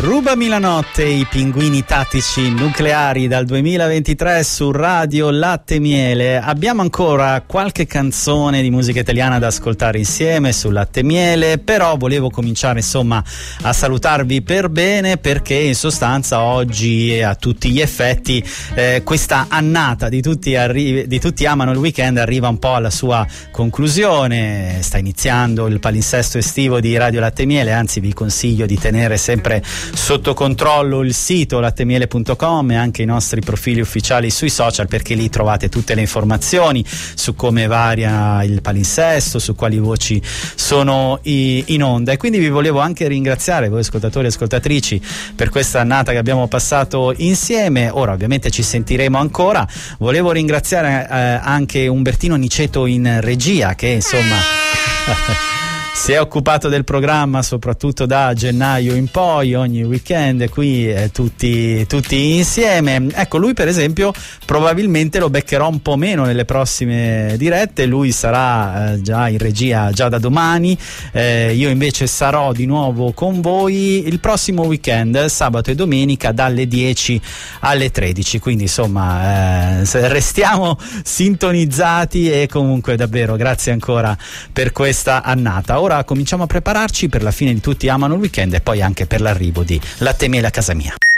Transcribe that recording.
Rubami la notte, i pinguini tattici nucleari dal 2023 su Radio Latte Miele. Abbiamo ancora qualche canzone di musica italiana da ascoltare insieme su Latte Miele, però volevo cominciare insomma a salutarvi per bene, perché in sostanza oggi a tutti gli effetti questa annata di tutti amano il weekend arriva un po' alla sua conclusione. Sta iniziando il palinsesto estivo di Radio Latte Miele, anzi vi consiglio di tenere sempre sotto controllo il sito lattemiele.com e anche i nostri profili ufficiali sui social, perché lì trovate tutte le informazioni su come varia il palinsesto, su quali voci sono in onda. E quindi vi volevo anche ringraziare voi ascoltatori e ascoltatrici per questa annata che abbiamo passato insieme. Ora ovviamente ci sentiremo ancora. Volevo ringraziare anche Umbertino Niceto in regia, che insomma si è occupato del programma soprattutto da gennaio in poi, ogni weekend qui tutti insieme. Ecco, lui per esempio probabilmente lo beccherò un po' meno nelle prossime dirette, lui sarà già in regia già da domani, io invece sarò di nuovo con voi il prossimo weekend, sabato e domenica dalle 10 alle 13, quindi insomma restiamo sintonizzati e comunque davvero grazie ancora per questa annata. Ora cominciamo a prepararci per la fine di Tutti amano il weekend e poi anche per l'arrivo di Latte Miele a casa mia.